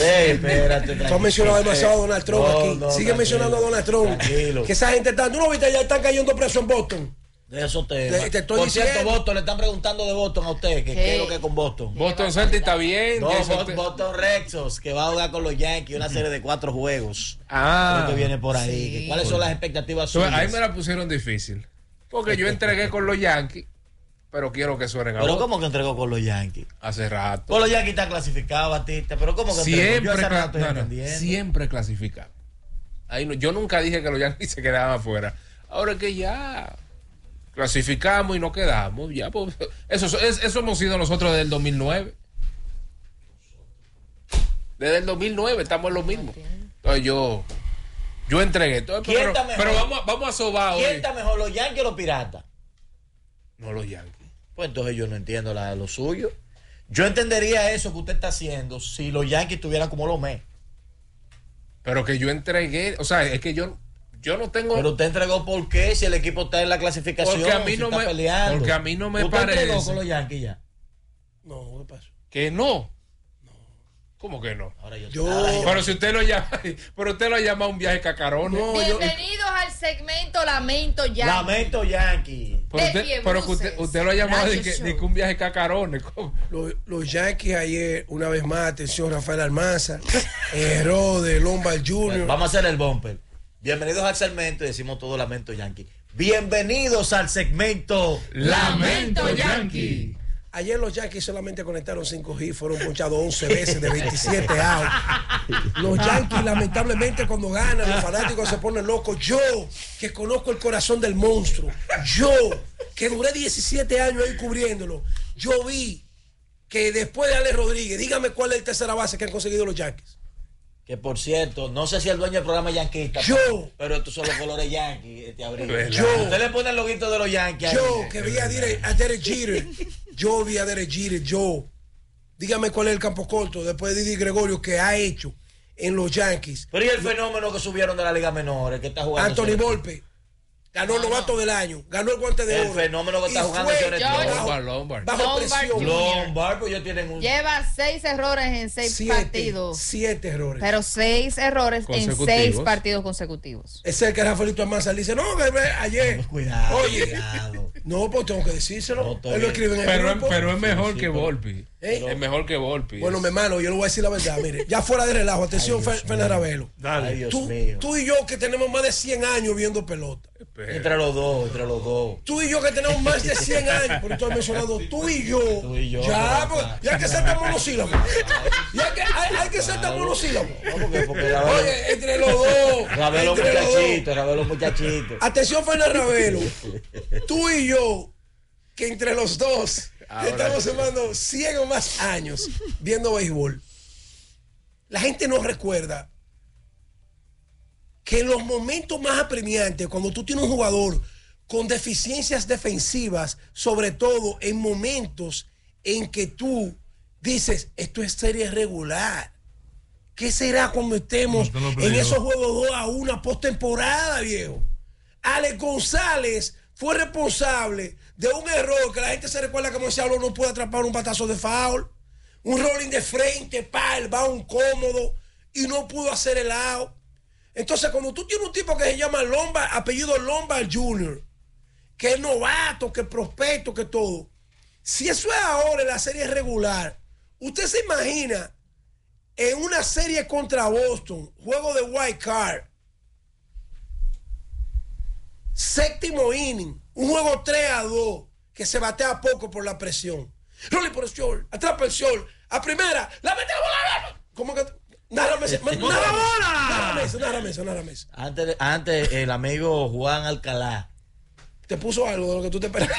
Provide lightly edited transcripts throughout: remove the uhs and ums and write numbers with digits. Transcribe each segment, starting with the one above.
espérate. Tú has mencionado demasiado a Donald Trump aquí. Sigue mencionando a Donald Trump. Tranquilo. Que esa gente está. ¿Tú no viste? Ya están cayendo presos en Boston. De esos temas. Te estoy Por cierto, diciendo. Boston, le están preguntando de Boston a usted. ¿Qué es lo que es con Boston? Boston Celtics está bien. No, Boston Red Sox, que va a jugar con los Yankees una serie de 4 juegos. Ah. Lo que viene por ahí. Sí. ¿Cuáles son las expectativas suyas? Ahí me la pusieron difícil. Porque yo entregué con los Yankees, pero quiero que suenen a Pero Boston. ¿cómo que entregó con los Yankees? Hace rato. Con los Yankees está clasificado, Batista. Pero ¿cómo que entregó? Yo esa no la estoy entendiendo. Siempre clasificado. Ahí no, yo nunca dije que los Yankees se quedaban afuera. Ahora es que ya clasificamos y no quedamos. Ya, pues, eso hemos sido nosotros desde el 2009. Desde el 2009 estamos en lo mismo. Entonces yo entregué. Entonces, pero vamos a sobar hoy. ¿Quién está mejor, los Yankees o los Piratas? No los Yankees. Pues entonces yo no entiendo lo suyo. Yo entendería eso que usted está haciendo si los Yankees estuvieran como los Mets. Pero que yo entregué, o sea, es que yo no tengo. Pero usted entregó por qué si el equipo está en la clasificación, porque a mí si no está me, peleando. porque a mí no me ¿Usted parece. entregó con los Yankees ya? No, ¿qué pasó? Que no. ¿Cómo que no? Ahora Pero si usted lo llama, pero usted lo llama un viaje cacarón. No, Bienvenidos al segmento Lamento Yankee. Lamento Yankee. Pero que usted lo ha llamado de que un viaje cacarones. Los Yankees ayer, una vez más, atención, Rafael Almanza, error de Lombard Jr. Vamos a hacer el bumper. Bienvenidos al segmento, y decimos todo Lamento Yankee. Bienvenidos al segmento Lamento Yankee. Ayer los Yankees solamente conectaron 5 hits, fueron ponchados 11 veces de 27 outs. Los Yankees, lamentablemente, cuando ganan, los fanáticos se ponen locos. Yo, que conozco el corazón del monstruo, yo, que duré 17 años ahí cubriéndolo, yo vi que después de Alex Rodríguez, dígame cuál es el tercera base que han conseguido los Yankees. Que por cierto, no sé si el dueño del programa es yanquista. Yo. Pero estos son los colores Yankees, Abril. Yo. Usted le pone el loguito de los Yankees. Yo, ahí. que vi a Derek Jeter. Yo vi a Derek Jeter. Yo. Dígame cuál es el campo corto después de Didi Gregorio que ha hecho en los Yankees. Pero y el fenómeno que subieron de la Liga Menores, que está jugando. Anthony Volpe. Ganó el novato del año, ganó el guante de oro. El fenómeno que está jugando Lombard. Bajo presión. Lombard, pues ellos tienen un. Lleva 6 errores en 6 partidos. 7 errores. Pero 6 errores en 6 partidos consecutivos. Es el que Rafaelito Almanza le dice, no, ayer. Cuidado. Oye, cuidado. No, pues tengo que decírselo. No, Él lo escribe en el grupo. Pero es mejor que Volpi. Pero, es mejor que Volpi. Bueno, mi hermano, yo le voy a decir la verdad. Mire, ya fuera de relajo, atención, Fernández Ravelo. Ay, Dios mío. Tú y yo que tenemos más de 100 años viendo pelota. Entre los dos. Tú y yo que tenemos más de 100 años, pero estoy mencionando tú y yo. Ya, pues, ya hay que ser tan monosílabo. Hay que ser tan monosílabo. Oye, entre los dos. Ravelo muchachito. Atención, Fernández Ravelo. Tú y yo, que entre los dos estamos sumando 100 o más años viendo béisbol. La gente no recuerda que en los momentos más apremiantes, cuando tú tienes un jugador con deficiencias defensivas, sobre todo en momentos en que tú dices, esto es serie regular. ¿Qué será cuando estemos en esos juegos 2-1 postemporada, viejo? Alex González fue responsable de un error que la gente se recuerda que Moisés no puede atrapar un batazo de foul, un rolling de frente, el va un cómodo y no pudo hacer el out. Entonces, cuando tú tienes un tipo que se llama Lombard, apellido Lombard Jr., que es novato, que es prospecto, que todo, si eso es ahora en la serie regular, usted se imagina en una serie contra Boston, juego de wild card, séptimo inning, un juego 3-2, que se batea poco por la presión. Rolly por el short, atrapa el short, a primera, la mete la bola. ¿Cómo que? Narra mesa. Antes el amigo Juan Alcalá te puso algo de lo que tú te esperabas.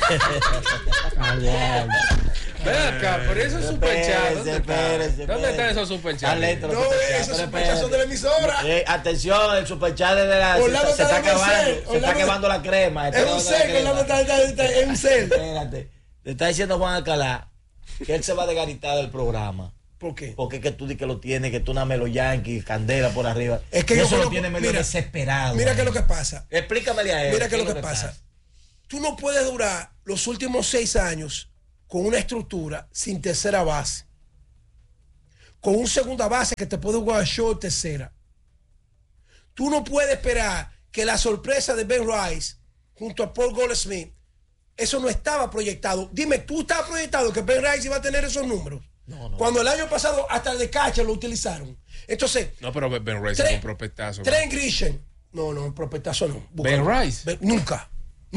Ven acá, pero eso es superchat. ¿Dónde están esos superchats? No, esos superchats son de la emisora. Atención, el superchat de la. Se está acabando. Se está quemando la crema. Es un cel, es un cel. Espérate. Le está diciendo Juan Alcalá que él se va a desgaritar del programa. ¿Por qué? Porque es que tú di que lo tienes, que tú una Melo Yankee, candela por arriba. Es que eso lo tiene medio desesperado. Mira qué es lo que pasa. Explícamele a él. Mira qué es lo que pasa. Tú no puedes durar los últimos 6 años con una estructura sin tercera base. con un segunda base que te puede jugar short tercera. Tú no puedes esperar que la sorpresa de Ben Rice junto a Paul Goldschmidt, eso no estaba proyectado. Dime, ¿tú estabas proyectado que Ben Rice iba a tener esos números? No. Cuando el año pasado hasta el de catcher lo utilizaron. Entonces, no, pero Ben Rice es un prospectazo. Trent Grisham. No, prospectazo no. Búscalo. Ben Rice. Nunca.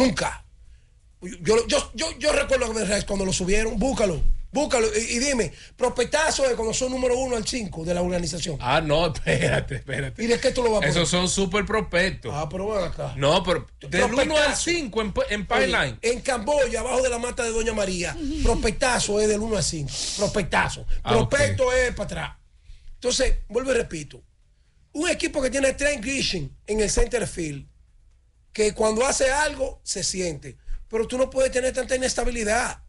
Yo recuerdo a Ben Rice cuando lo subieron. Búscalo y dime, prospectazo es cuando son número 1 al 5 de la organización. No, espérate. ¿Y de qué tú lo vas a poner? Esos son súper prospectos. Pero bueno acá. No, pero del 1 al 5 en Pipeline. En Camboya, abajo de la mata de Doña María, prospectazo es del 1 al 5. Prospectazo. Prospecto es para atrás. Entonces, vuelvo y repito. Un equipo que tiene Trent Grisham en el center field, que cuando hace algo, se siente. Pero tú no puedes tener tanta inestabilidad.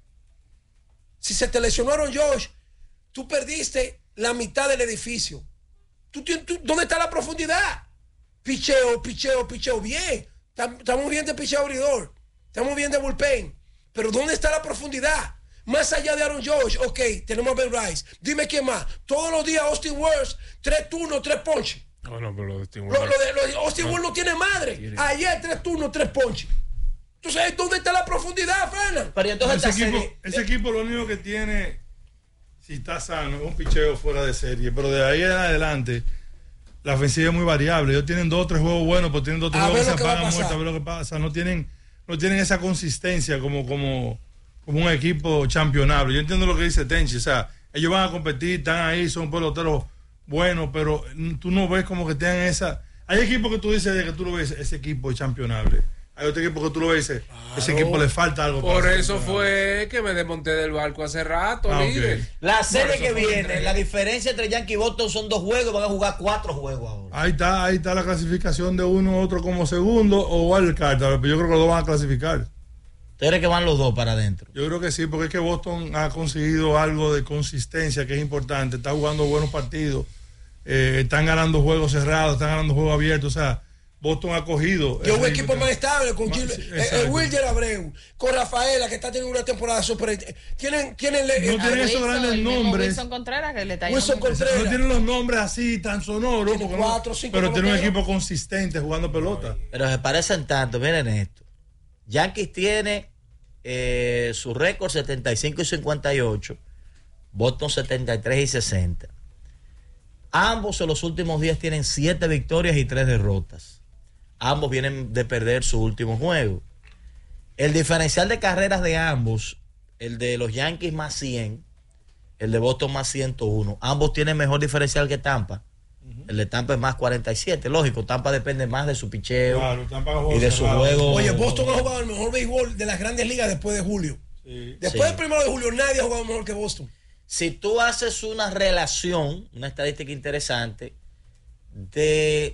Si se te lesionó Aaron Josh, tú perdiste la mitad del edificio. ¿Dónde está la profundidad? Picheo. Bien. Estamos bien de picheo abridor. Estamos bien de bullpen. Pero ¿dónde está la profundidad? Más allá de Aaron Josh, ok, tenemos a Ben Rice. Dime quién más. Todos los días Austin Wells, 3 turnos, 3 ponches. No, pero lo de Austin Wells. Austin Wells no tiene madre. Ayer 3 turnos, 3 ponches. Entonces, ¿dónde está la profundidad, Fernan? Pero entonces ese equipo lo único que tiene, si está sano, es un picheo fuera de serie. Pero de ahí en adelante, la ofensiva es muy variable. Ellos tienen 2 o 3 juegos buenos, pero tienen 2 o 3 juegos que se apagan muertos. A ver lo que pasa. No tienen esa consistencia como un equipo championable. Yo entiendo lo que dice Tenchi. O sea, ellos van a competir, están ahí, son peloteros buenos, pero tú no ves como que tengan esa... Hay equipos que tú dices, de que tú lo ves, ese equipo es championable. Hay otro equipo que tú lo ves y dices, ese equipo le falta algo. Por eso fue que me desmonté del barco hace rato, líder. Okay. La serie que viene, la diferencia entre Yankee y Boston son 2 juegos, van a jugar 4 juegos ahora. Ahí está la clasificación de uno u otro como segundo o wildcard, pero yo creo que los dos van a clasificar. ¿Usted cree que van los dos para adentro? Yo creo que sí, porque es que Boston ha conseguido algo de consistencia que es importante, está jugando buenos partidos, están ganando juegos cerrados, están ganando juegos abiertos, o sea, Boston ha cogido. Yo un equipo más estable con Wilder Abreu, con Rafaela, que está teniendo una temporada súper. Tienen no tienen esos grandes nombres. Wilson Contreras, que le está No tienen los nombres así tan sonoros. Pero tiene un equipo consistente jugando pelota. Pero se parecen tanto. Miren esto. Yankees tiene su récord 75 y 58. Boston 73 y 60. Ambos en los últimos días tienen 7 victorias y 3 derrotas. Ambos vienen de perder su último juego. El diferencial de carreras de ambos, el de los Yankees más 100, el de Boston más 101. Ambos tienen mejor diferencial que Tampa. El de Tampa es más 47. Lógico, Tampa depende más de su picheo y de su juego. Oye, Boston ha jugado el mejor béisbol de las grandes ligas después de julio. Sí. Después del 1 de julio nadie ha jugado mejor que Boston. Si tú haces una relación, una estadística interesante de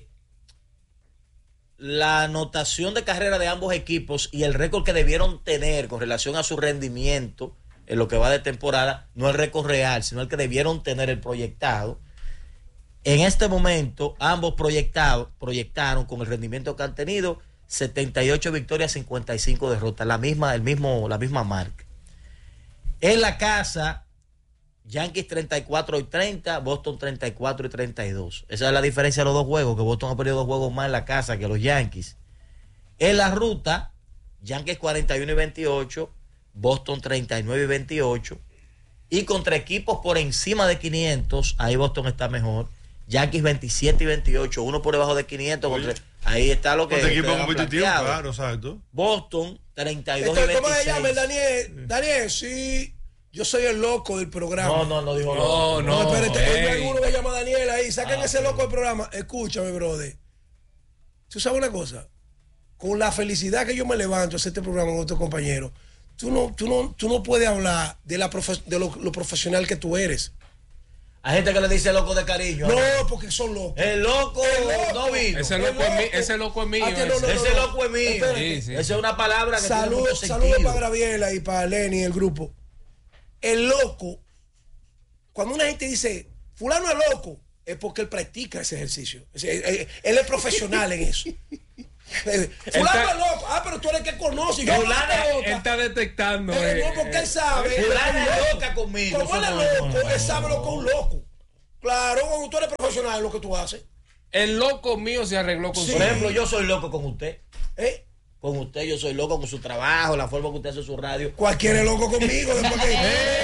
la anotación de carrera de ambos equipos y el récord que debieron tener con relación a su rendimiento en lo que va de temporada, no el récord real, sino el que debieron tener el proyectado. En este momento, ambos proyectaron con el rendimiento que han tenido 78 victorias, 55 derrotas, la misma marca. En la casa, Yankees 34 y 30, Boston 34 y 32. Esa es la diferencia de los 2 juegos, que Boston ha perdido 2 juegos más en la casa que los Yankees. En la ruta, Yankees 41 y 28, Boston 39 y 28. Y contra equipos por encima de 500, ahí Boston está mejor. Yankees 27 y 28, uno por debajo de 500. Ahí está lo que... Este equipo competitivo, claro, exacto. Boston 32 y 26. ¿Cómo se llama, Daniel? Daniel, sí... Yo soy el loco del programa. No dijo no. Espérate, hay uno que llama Daniel ahí. Saquen ese loco del programa. Escúchame, brother. ¿Tú sabes una cosa? Con la felicidad que yo me levanto a hacer este programa con otros compañeros, tú no puedes hablar de lo profesional que tú eres. Hay gente que le dice loco de cariño. No, porque son locos. El loco no vino. Ese loco es mío. Ese loco es mío. Sí. Esa es una palabra que tiene mucho sentido. Saludos para Graviela y para Lenny y el grupo. El loco, cuando una gente dice fulano es loco, es porque él practica ese ejercicio. Él es profesional en eso. Fulano es loco. Pero tú eres el que conoce. Él está detectando. No, porque él sabe. Fulano es loca conmigo. Como él es loco, él sabe lo que es un loco. Claro, cuando tú eres profesional, es lo que tú haces. El loco mío se arregló con Por ejemplo, yo soy loco con usted. Con usted, yo soy loco con su trabajo, la forma que usted hace su radio. Cualquiera es loco conmigo. Después que...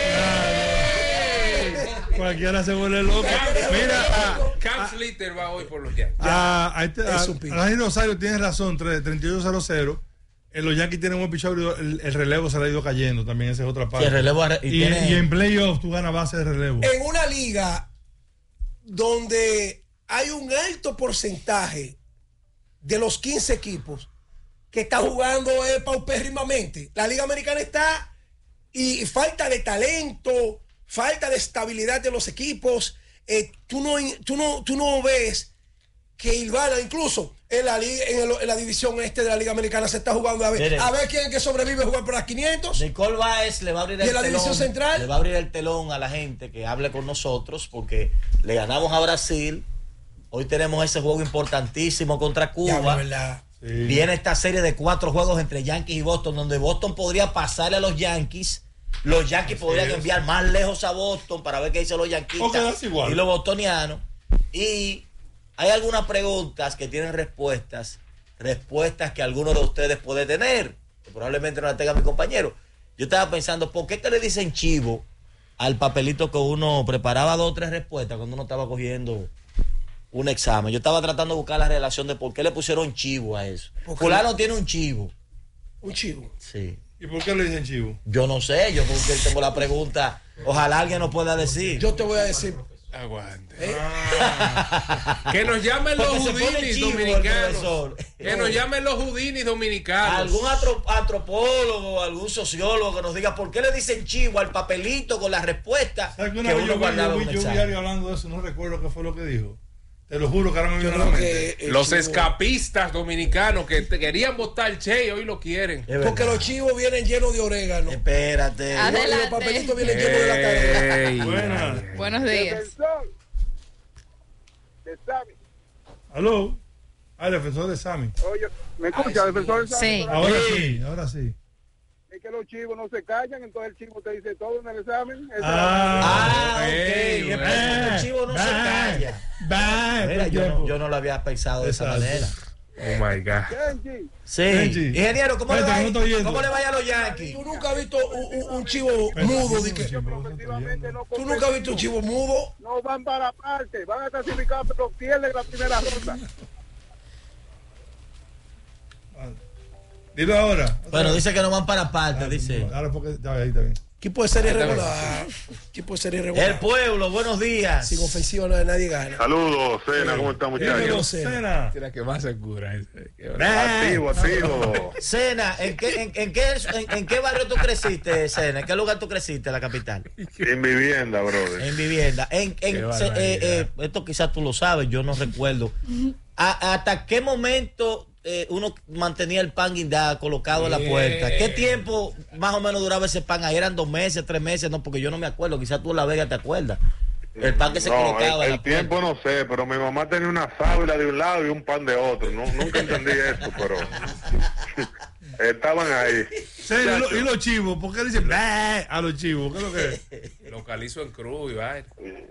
Cualquiera se vuelve loco. Mira, Cam Slater va hoy por los Yankees. Alain Rosario tiene razón, 38-0. Los Yankees tienen un pichador, el relevo se le ha ido cayendo también, esa es otra parte. Sí, el relevo y en playoffs tú ganas base de relevo. En una liga donde hay un alto porcentaje de los 15 equipos que está jugando paupérrimamente. La Liga Americana está y falta de talento, falta de estabilidad de los equipos. Tú no ves que Ilvana, incluso en la división de la Liga Americana se está jugando a ver quién es que sobrevive a jugar por las 500. Nicole Baez le va a abrir el telón. División Central le va a abrir el telón a la gente que hable con nosotros porque le ganamos a Brasil. Hoy tenemos ese juego importantísimo contra Cuba. Sí. Viene esta serie de 4 juegos entre Yankees y Boston, donde Boston podría pasarle a los Yankees. Los Yankees podrían enviar más lejos a Boston para ver qué dicen los yanquistas y los bostonianos. Y hay algunas preguntas que tienen respuestas que alguno de ustedes puede tener, que probablemente no la tenga mi compañero. Yo estaba pensando, ¿por qué que le dicen chivo al papelito que uno preparaba 2 o 3 respuestas cuando uno estaba cogiendo un examen? Yo estaba tratando de buscar la relación de por qué le pusieron chivo a eso. Fulano tiene un chivo. ¿Un chivo? Sí. ¿Y por qué le dicen chivo? Yo no sé, yo porque tengo la pregunta. Ojalá alguien nos pueda decir. Yo te voy a decir. Aguante. Que nos llamen los Houdinis dominicanos. Que nos llamen los Houdinis dominicanos. Algún antropólogo, algún sociólogo que nos diga por qué le dicen chivo al papelito con la respuesta que uno guardaba en un Yo vi hablando de eso, no recuerdo qué fue lo que dijo. Te lo juro que ahora me viene a la mente. Los escapistas dominicanos que querían votar Che y hoy lo quieren. Porque los chivos vienen llenos de orégano. Espérate. Adelante. Y los papelitos vienen llenos de la Buenas. Buenos días. De Sammy. ¿Aló? El defensor de Sammy. Oye, ¿me escucha, defensor de Sammy? Sí. Ahora sí. Es que los chivos no se callan, entonces el chivo te dice todo en el examen. Ok. El chivo no se calla. Mira, yo no lo había pensado de esa manera. Oh my God. Sí. Ingeniero, ¿cómo le vaya a los Yankees? ¿Tú nunca has visto un chivo mudo? ¿Tú nunca has visto un chivo mudo? No van para parte, van a clasificar, pero pierden la primera ronda. Dilo ahora. Bueno, dice que no van para parte, dice. Ahora porque ahí está bien. Equipo de serie irregular. Equipo de serie irregular. El pueblo, buenos días. Sin ofensiva nadie gana. Saludos, Cena, ¿cómo está, muchachos? Cena. Tira que más se cura. Activo. Cena, ¿en qué barrio tú creciste, Cena? ¿En qué lugar tú creciste, la capital? En vivienda, brother. En vivienda. Esto quizás tú lo sabes, yo no recuerdo. ¿Hasta qué momento uno mantenía el pan guindado colocado en la puerta? ¿Qué tiempo más o menos duraba ese pan? Ahí eran 2 meses, 3 meses, no, porque yo no me acuerdo. Quizás tú en La Vega te acuerdas. El pan que se colocaba. El tiempo no sé, pero mi mamá tenía una sábila de un lado y un pan de otro. Nunca entendí eso, pero estaban ahí. ¿Y los chivos? ¿Por qué dicen a los chivos? ¿Qué es lo que es? Localizo en cruz y vaina.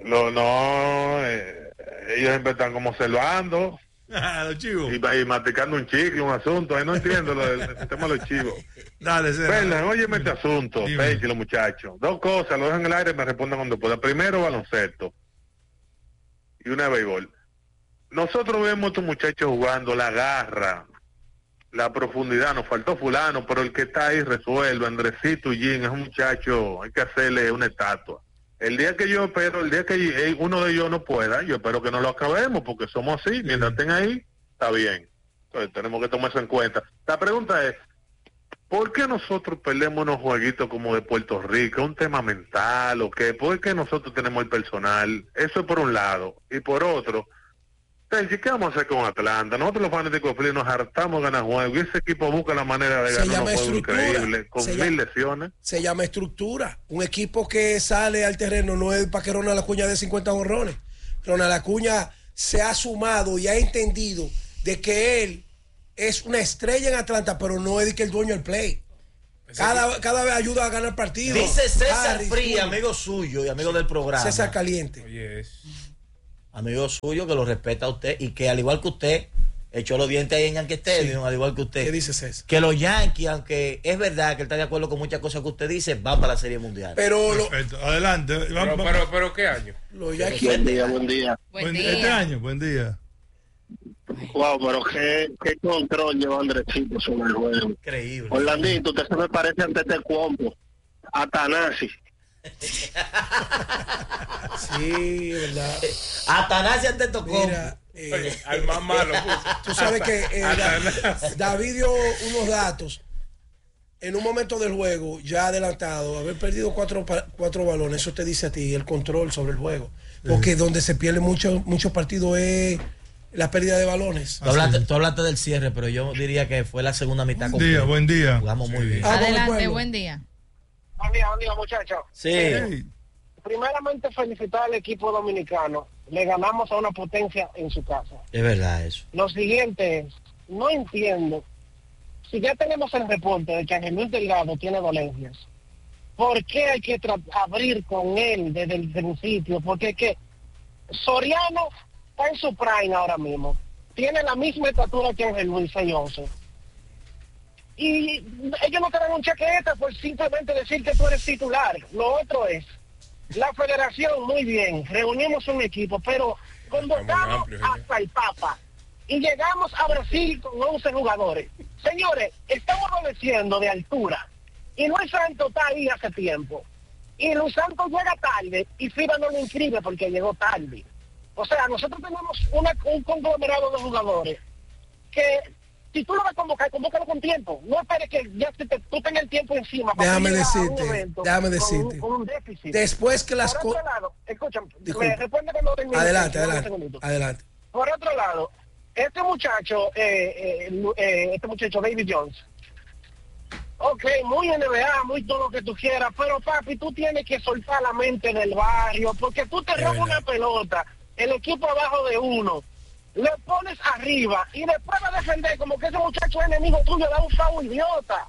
Ellos siempre están como selvando. Los chivos. Y masticando un chicle, un asunto. Ahí no entiendo el tema de los chivos. Dale, Fernan, óyeme este asunto. Tranquilo, muchachos. 2 cosas, lo dejan en el aire y me respondan cuando pueda. Primero, baloncesto. Y una de béisbol. Nosotros vemos a estos muchachos jugando, la garra, la profundidad. Nos faltó fulano, pero el que está ahí resuelve. Andresito Gin es un muchacho, hay que hacerle una estatua. El día que uno de ellos no pueda, yo espero que no lo acabemos, porque somos así. Mientras estén ahí, está bien. Entonces tenemos que tomar eso en cuenta. La pregunta es, ¿por qué nosotros perdemos unos jueguitos como de Puerto Rico? ¿Un tema mental o qué? ¿Por qué nosotros tenemos el personal? Eso es por un lado. Y por otro, ¿qué vamos a hacer con Atlanta? Nosotros los fanáticos de Phillies nos hartamos ganar juegos y ese equipo busca la manera de ganar un juego increíble con 1000 lesiones. Se llama estructura. Un equipo que sale al terreno no es para que Ronald Acuña dé 50 jonrones. Ronald Acuña se ha sumado y ha entendido de que él es una estrella en Atlanta, pero no es que el dueño del play. Cada vez ayuda a ganar partidos. Dice César Fría, amigo suyo y amigo del programa. César Caliente. Oye, amigo suyo que lo respeta a usted y que al igual que usted echó los dientes ahí en Yankee Stadium, al igual que usted. ¿Qué dices eso? Que los Yankees, aunque es verdad que él está de acuerdo con muchas cosas que usted dice, van para la Serie Mundial. Perfecto. Adelante. Pero ¿qué año? Los Yankees. Buen día. Este año, buen día. Wow, pero qué control lleva Andresito sobre el juego. Increíble. Orlandito, usted se me parece ante este combo. Atanasi. Sí, verdad. Atanasi ante tocó. Mira, Al más malo. tú sabes que David dio unos datos. En un momento del juego, ya adelantado, haber perdido cuatro balones, eso te dice a ti el control sobre el juego. Porque donde se pierden muchos partidos es la pérdida de balones. Tú hablaste del cierre, pero yo diría que fue la segunda mitad. Buen día. Jugamos muy bien. Adelante, buen día. Buen día, muchachos. Sí. Primeramente, felicitar al equipo dominicano. Le ganamos a una potencia en su casa. Es verdad eso. Lo siguiente es, no entiendo, si ya tenemos el reporte de que Ángel Luis Delgado tiene dolencias, ¿por qué hay que abrir con él desde el principio? Porque es que Soriano está en su prime ahora mismo. Tiene la misma estatura que Ángel Luis 6'11". Y ellos no te dan un chaqueta por simplemente decir que tú eres titular. Lo otro es, la federación, muy bien, reunimos un equipo, pero convocamos hasta el Papa y llegamos a Brasil con 11 jugadores. Señores, estamos adoleciendo de altura y Luis Santos está ahí hace tiempo. Y Luis Santos llega tarde y FIBA no lo inscribe porque llegó tarde. O sea, nosotros tenemos un conglomerado de jugadores que, si tú lo vas a convocar, convócalo con tiempo. No esperes que ya tú tengas el tiempo encima. Déjame decirte. Con un déficit. Después que las cosas... Por otro lado, escúchame, Disculpa. responde cuando termine. Adelante. Por otro lado, este muchacho David Jones, ok, muy NBA, muy todo lo que tú quieras, pero papi, tú tienes que soltar la mente del barrio, porque tú te robas una pelota, el equipo abajo de uno, le pones arriba y después va a defender como que ese muchacho es enemigo tuyo, da un foul idiota.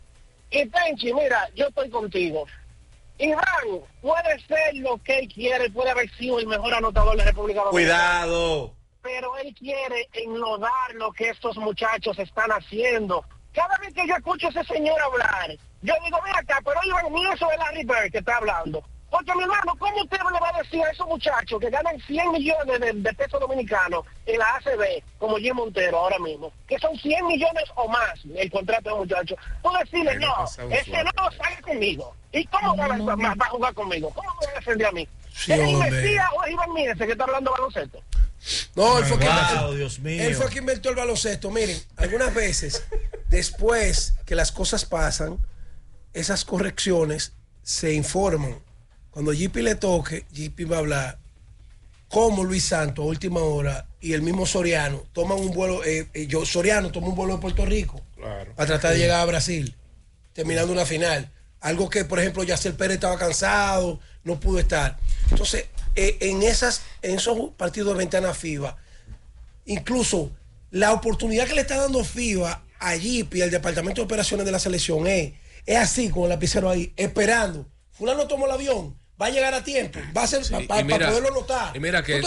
Y Penchi, mira, yo estoy contigo. Iván puede ser lo que él quiere, puede haber sido el mejor anotador de la República Dominicana. Cuidado. Pero él quiere enlodar lo que estos muchachos están haciendo. Cada vez que yo escucho a ese señor hablar, yo digo, mira acá, pero Iván, ni eso es Larry Bird que está hablando. Porque, mi hermano, ¿cómo usted le va a decir a esos muchachos que ganan 100 millones de pesos dominicanos en la ACB, como Jim Montero ahora mismo, que son 100 millones o más el contrato de los muchachos? Tú decirle, no, ese no sale conmigo. ¿Y cómo va a jugar conmigo? ¿Cómo me va a defender a mí? Sí, ¿Es Mesías o es Iván Miese que está hablando de baloncesto? No, él fue, Dios mío. Él fue quien inventó el baloncesto. Miren, algunas veces, después que las cosas pasan, esas correcciones se informan. Cuando JP le toque, JP va a hablar como Luis Santos a última hora y el mismo Soriano toman un vuelo, Soriano toma un vuelo de Puerto Rico a tratar de llegar a Brasil, terminando una final. Algo que, por ejemplo, Yacel Pérez estaba cansado, no pudo estar. Entonces, en esos partidos de ventana FIBA, incluso la oportunidad que le está dando FIBA a JP y al Departamento de Operaciones de la Selección es así, con el lapicero ahí, esperando. Fulano tomó el avión, va a llegar a tiempo, va a ser para poderlo notar. Y mira que,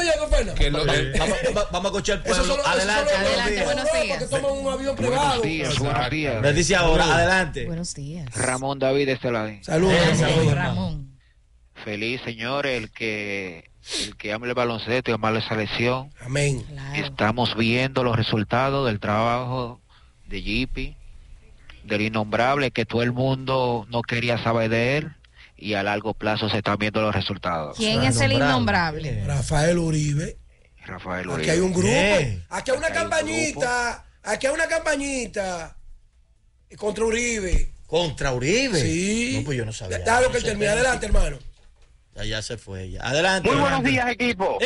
vamos a escuchar el pueblo. Adelante, buenos días. Que toman un avión privado. Buenos días. Les dice ahora, adelante. Buenos días. Ramón David de este lado. Saludos, Ramón. Feliz, señores, el que ama el baloncesto y ama la selección. Amén. Claro. Estamos viendo los resultados del trabajo de JP, del innombrable, que todo el mundo no quería saber de él, y a largo plazo se están viendo los resultados. ¿Quién es el innombrable? Rafael Uribe. Aquí hay un grupo. Aquí hay una campañita. Aquí hay una campañita contra Uribe. ¿Contra Uribe? Sí. No, pues yo no sabía. Déjalo que termine. Adelante, hermano. Ya se fue. Ya. Adelante. Muy buenos días, equipo.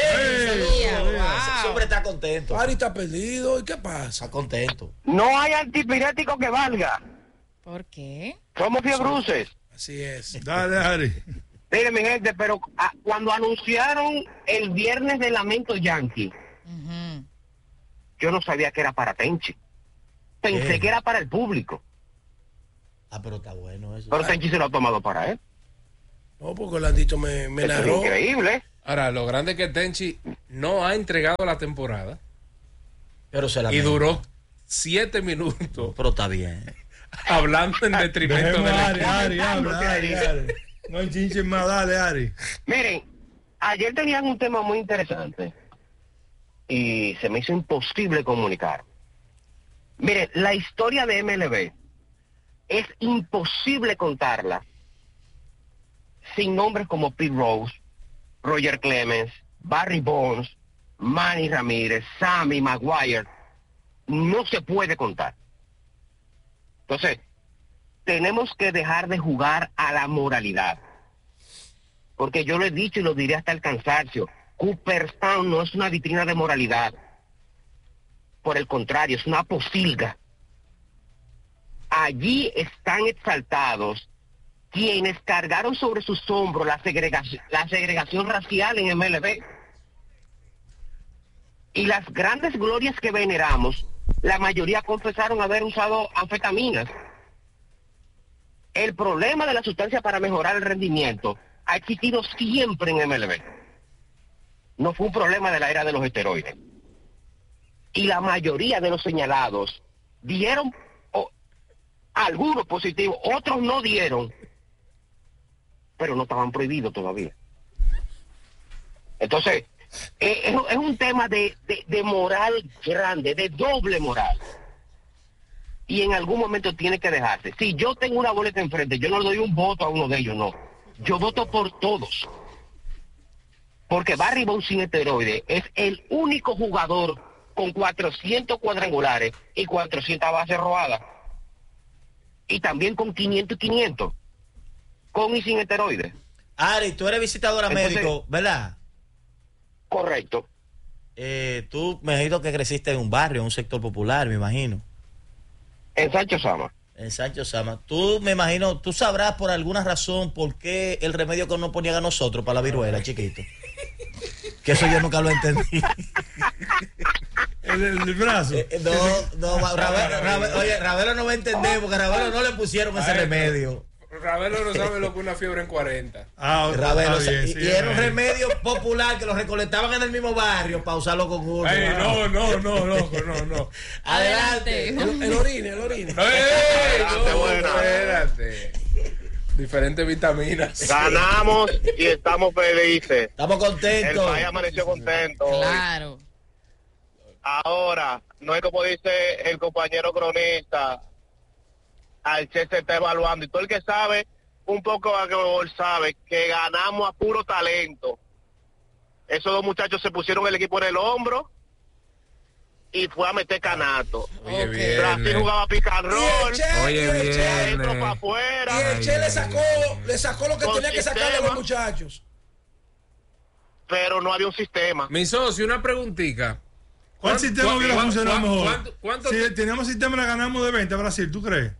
Ese hombre está contento. Pari está perdido. ¿Y qué pasa? Está contento. No hay antipirético que valga. ¿Por qué? Somos fiebruces. Así es. Dale, Ari. Mire, mi gente, pero cuando anunciaron el viernes de Lamento Yankee, yo no sabía que era para Tenchi. Pensé que era para el público. Pero está bueno eso. Pero Tenchi se lo ha tomado para él. No, porque Orlandito me Eso narró. es increíble. Ahora, lo grande es que Tenchi no ha entregado la temporada. Pero se la y duró 7 minutos. Pero está bien. Hablando en detrimento de Ari. No enchinchen más, dale, Ari. Miren, ayer tenían un tema muy interesante y se me hizo imposible comunicar. Miren, la historia de MLB es imposible contarla sin nombres como Pete Rose, Roger Clemens, Barry Bonds, Manny Ramírez, Sammy Maguire. No se puede contar. Entonces, tenemos que dejar de jugar a la moralidad. Porque yo lo he dicho y lo diré hasta el cansancio. Cooperstown no es una vitrina de moralidad. Por el contrario, es una posilga. Allí están exaltados quienes cargaron sobre sus hombros la segregación racial en MLB. Y las grandes glorias que veneramos, la mayoría confesaron haber usado anfetaminas. El problema de la sustancia para mejorar el rendimiento ha existido siempre en MLB. No fue un problema de la era de los esteroides. Y la mayoría de los señalados dieron algunos positivos, otros no dieron, pero no estaban prohibidos todavía. Entonces, es un tema de moral grande, de doble moral. Y en algún momento tiene que dejarse. Si yo tengo una boleta enfrente, yo no le doy un voto a uno de ellos, no. Yo voto por todos. Porque Barry Bonds sin esteroides es el único jugador con 400 cuadrangulares y 400 bases robadas. Y también con 500 y 500. Con y sin esteroides. Ari, tú eres visitadora médico, ¿verdad? Correcto. Tú me has dicho que creciste en un barrio, en un sector popular, me imagino. En Sancho Sama. En Sancho Sama. Tú, me imagino, tú sabrás por alguna razón por qué el remedio que nos ponían a nosotros para la viruela, chiquito. Que eso yo nunca lo entendí. El brazo. Ravelo no va a entender porque a Ravelo no le pusieron ese remedio. Ravelo no sabe lo que es una fiebre en 40. Ravelo, y era un remedio popular que lo recolectaban en el mismo barrio para usarlo con uno. No. Adelante. El orine. Espérate. Diferentes vitaminas. Ganamos y estamos felices. Estamos contentos. El país amaneció contento. Claro. Ahora, no es como dice el compañero cronista, al Che se está evaluando. Y todo el que sabe un poco de béisbol sabe que ganamos a puro talento. Esos dos muchachos se pusieron el equipo en el hombro y fue a meter canato. Brasil jugaba pick and roll. Entró para afuera. Y el Che le sacó lo que tenía que sacar de los muchachos. Pero no había un sistema. Mi socio, una preguntita. ¿Cuál sistema hubiera funcionado mejor? ¿Cuánto si teníamos sistema, la ganamos de 20 a Brasil, ¿tú crees?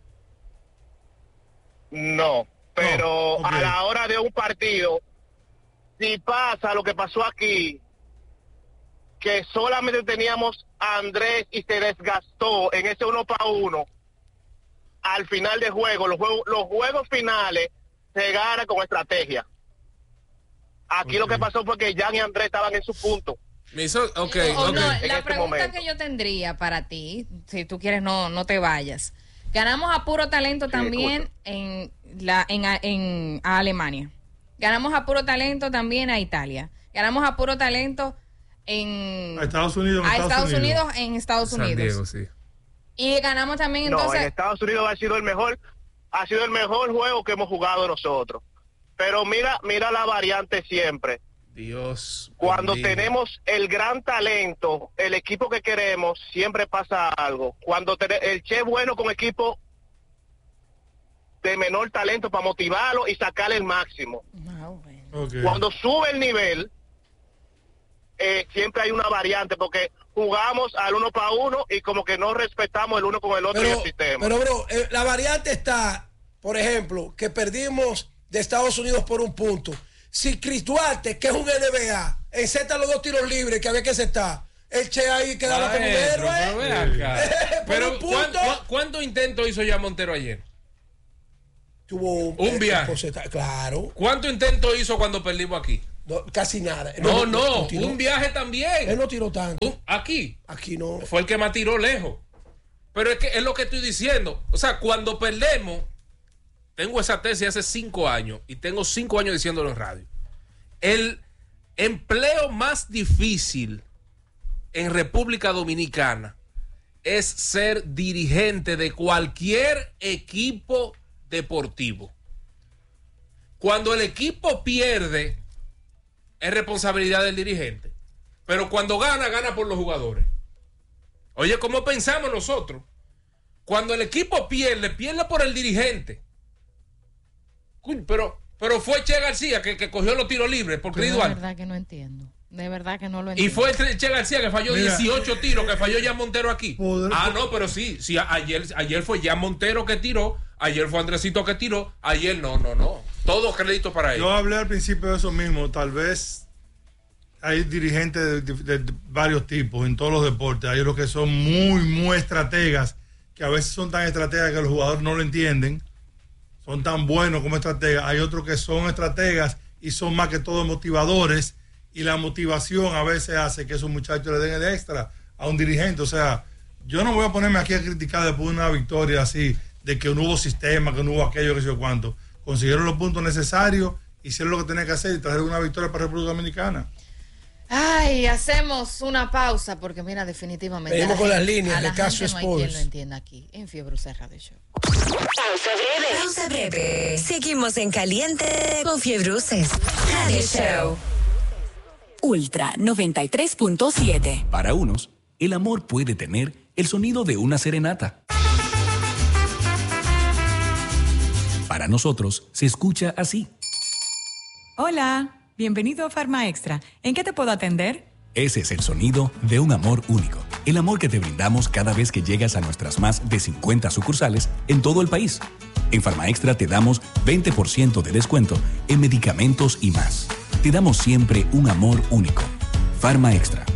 No, pero okay. A la hora de un partido, si pasa lo que pasó aquí, que solamente teníamos a Andrés y se desgastó en ese 1-1, al final de juego, los juegos finales se ganan con estrategia. Aquí lo que pasó fue que Jan y Andrés estaban en su punto. La pregunta que yo tendría para ti, si tú quieres no te vayas. Ganamos a puro talento también a Alemania. Ganamos a puro talento también a Italia. Ganamos a puro talento a Estados Unidos. En Estados Unidos. San Diego, sí. Y ganamos también entonces. En Estados Unidos ha sido el mejor juego que hemos jugado nosotros. Pero mira la variante siempre. Dios. Cuando tenemos el gran talento, el equipo que queremos, siempre pasa algo. Cuando el Che bueno con equipo de menor talento para motivarlo y sacarle el máximo. Okay. Cuando sube el nivel, siempre hay una variante porque jugamos al 1-1 y como que no respetamos el uno con el otro en el sistema. Pero bro, la variante está, por ejemplo, que perdimos de Estados Unidos por un punto. Si Chris Duarte, que es un NBA, encesta los 2 tiros libres que había que aceptar, el Che ahí quedaba como un héroe. Pero ¿cuántos intentos hizo ya Montero ayer? Tuvo un viaje. Claro. ¿Cuánto intento hizo cuando perdimos aquí? No, casi nada. No, un viaje también. Él no tiró tanto. Aquí no. Fue el que más tiró lejos. Pero es que es lo que estoy diciendo. O sea, cuando perdemos, tengo esa tesis hace 5 años y tengo 5 años diciéndolo en radio. El empleo más difícil en República Dominicana es ser dirigente de cualquier equipo deportivo. Cuando el equipo pierde, es responsabilidad del dirigente. Pero cuando gana por los jugadores. Oye, ¿cómo pensamos nosotros? Cuando el equipo pierde por el dirigente. Pero fue Che García que cogió los tiros libres por Cris Duarte. De verdad que no entiendo. De verdad que no lo entiendo. Y fue Che García que falló 18 tiros, que falló Jan Montero aquí. No, pero sí, ayer fue Jan Montero que tiró, ayer fue Andresito que tiró, ayer no. Todo crédito para ellos. Yo hablé al principio de eso mismo, tal vez hay dirigentes de varios tipos en todos los deportes. Hay los que son muy estrategas, que a veces son tan estrategas que los jugadores no lo entienden. Son tan buenos como estrategas. Hay otros que son estrategas y son más que todo motivadores. Y la motivación a veces hace que esos muchachos le den el extra a un dirigente. O sea, yo no voy a ponerme aquí a criticar después de una victoria así, de que no hubo sistema, que no hubo aquello, que sé yo cuánto. Consiguieron los puntos necesarios, hicieron lo que tenían que hacer y trajeron una victoria para República Dominicana. Ay, hacemos una pausa porque mira, definitivamente venimos con las líneas de Caso Sports. No hay quien lo entienda aquí en Fiebre Radio Show. Pausa breve. Seguimos en caliente con Fiebre Radio Show. Ultra 93.7. Para unos, el amor puede tener el sonido de una serenata. Para nosotros, se escucha así. Hola, bienvenido a Farma Extra. ¿En qué te puedo atender? Ese es el sonido de un amor único. El amor que te brindamos cada vez que llegas a nuestras más de 50 sucursales en todo el país. En Farma Extra te damos 20% de descuento en medicamentos y más. Te damos siempre un amor único. Farma Extra.